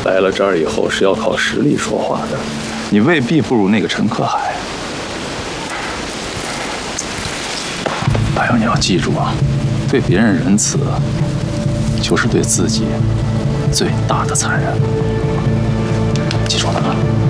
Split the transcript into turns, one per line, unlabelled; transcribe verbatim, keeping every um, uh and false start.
来了这儿以后是要靠实力说话的。
你未必不如那个陈可海。白杨，你要记住啊，对别人仁慈，就是对自己最大的残忍。记住了吗？